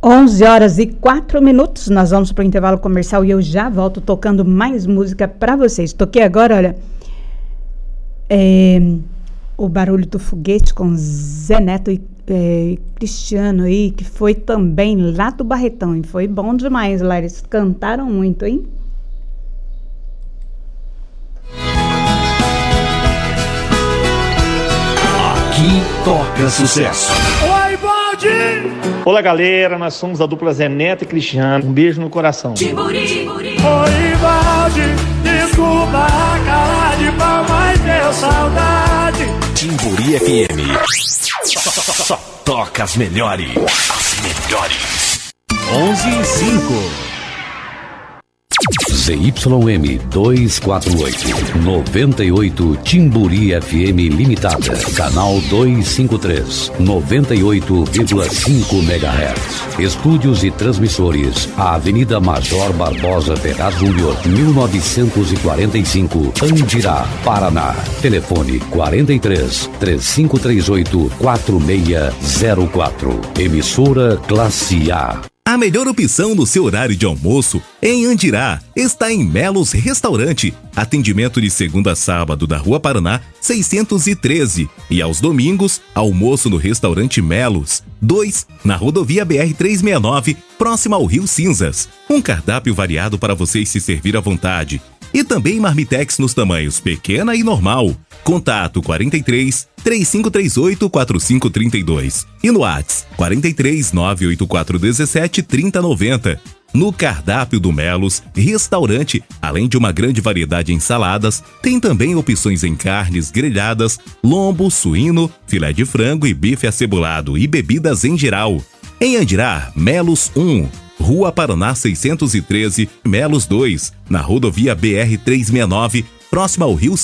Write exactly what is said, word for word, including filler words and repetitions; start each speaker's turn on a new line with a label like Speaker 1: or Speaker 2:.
Speaker 1: onze horas e quatro minutos, nós vamos para o intervalo comercial e eu já volto tocando mais música para vocês. Toquei agora, olha, é, o Barulho do Foguete com Zé Neto e é, Cristiano aí, que foi também lá do Barretão, e foi bom demais lá, eles cantaram muito, hein?
Speaker 2: Aqui toca sucesso.
Speaker 3: Oi, Baldi!
Speaker 4: Olá, galera, nós somos a dupla Zé Neto e Cristiano. Um beijo no coração.
Speaker 3: Timburi, timburi. Oi, Baldi, desculpa a cara de pau, mas deu saudade.
Speaker 2: Timburi F M. Só, só, só, só toca as melhores. As melhores. onze e cinco.
Speaker 5: Z Y M duzentos e quarenta e oito, noventa e oito Timburi F M Limitada, canal duzentos e cinquenta e três, noventa e oito vírgula cinco megahertz. Estúdios e transmissores, a Avenida Major Barbosa Ferraz Júnior, mil novecentos e quarenta e cinco, Andirá, Paraná. Telefone quarenta e três, trinta e cinco trinta e oito, quarenta e seis zero quatro. Emissora Classe A.
Speaker 6: A melhor opção no seu horário de almoço em Andirá está em Melos Restaurante. Atendimento de segunda a sábado na Rua Paraná, seiscentos e treze. E aos domingos, almoço no Restaurante Melos. dois, na rodovia B R trezentos e sessenta e nove, próxima ao Rio Cinzas. Um cardápio variado para vocês se servir à vontade. E também marmitex nos tamanhos pequena e normal. Contato quarenta e três, trinta e cinco trinta e oito, quarenta e cinco trinta e dois. E no WhatsApp quarenta e três, nove oito quatro um sete, trinta noventa. No cardápio do Melos Restaurante, além de uma grande variedade de ensaladas, tem também opções em carnes grelhadas, lombo, suíno, filé de frango e bife acebolado e bebidas em geral. Em Andirá, Melos um, Rua Paraná seiscentos e treze, Melos dois, na rodovia B R trezentos e sessenta e nove, próxima ao Rio